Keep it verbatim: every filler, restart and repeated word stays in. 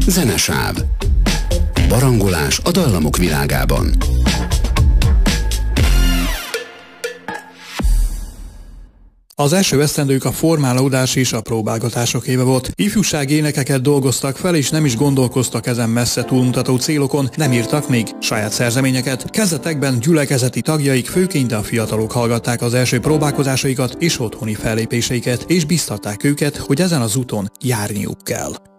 Zenesáv. Barangolás a dallamok világában. Az első esztendők a formálódás és a próbálgatások éve volt. Ifjúsági énekeket dolgoztak fel, és nem is gondolkoztak ezen messze túlmutató célokon, nem írtak még saját szerzeményeket. Kezdetekben gyülekezeti tagjaik, főként a fiatalok hallgatták az első próbálkozásaikat és otthoni fellépéseiket, és biztatták őket, hogy ezen az úton járniuk kell.